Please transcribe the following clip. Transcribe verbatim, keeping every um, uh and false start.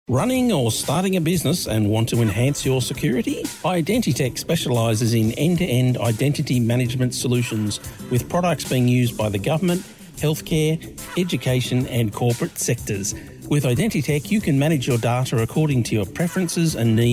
Running or starting a business and want to enhance your security? Identitech specialises in end-to-end identity management solutions with products being used by the government, healthcare, education and corporate sectors. With Identitech, you can manage your data according to your preferences and needs